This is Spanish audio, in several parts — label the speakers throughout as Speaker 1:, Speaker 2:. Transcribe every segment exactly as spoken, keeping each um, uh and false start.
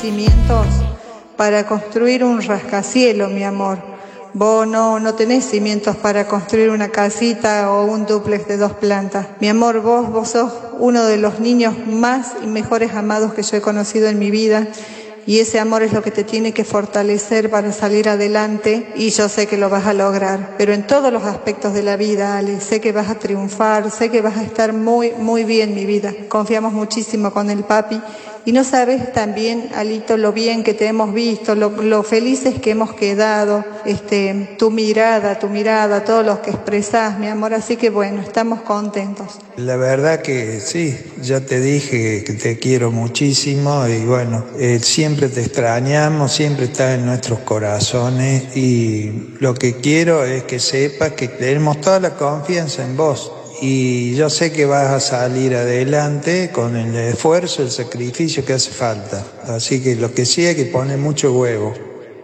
Speaker 1: Cimientos para construir un rascacielos, mi amor. Vos no, no tenés cimientos para construir una casita o un dúplex de dos plantas. Mi amor, vos, vos sos uno de los niños más y mejores amados que yo he conocido en mi vida. Y ese amor es lo que te tiene que fortalecer para salir adelante, y yo sé que lo vas a lograr, pero en todos los aspectos de la vida, Ale, sé que vas a triunfar, sé que vas a estar muy, muy bien, mi vida. Confiamos muchísimo con el papi, y no sabes también, Alito, lo bien que te hemos visto, lo, lo felices que hemos quedado, este, tu mirada, tu mirada, todos los que expresás, mi amor, así que bueno, estamos contentos.
Speaker 2: La verdad que sí, ya te dije que te quiero muchísimo y bueno, eh, siempre te extrañamos, siempre estás en nuestros corazones y lo que quiero es que sepas que tenemos toda la confianza en vos y yo sé que vas a salir adelante con el esfuerzo, el sacrificio que hace falta, así que lo que sí hay que poner mucho huevo.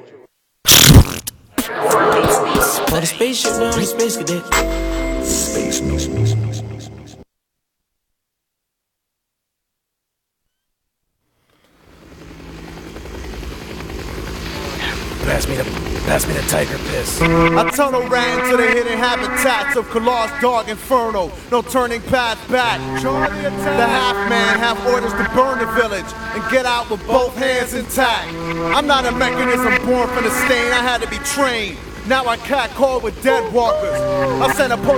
Speaker 3: Pass me the, pass me the tiger piss. I tunnel ran to the hidden habitats of Kala's dark inferno. No turning path back. The half man have orders to burn the village and get out with both hands intact. I'm not a mechanism born from the stain. I had to be trained. Now I catcall with dead walkers. I send a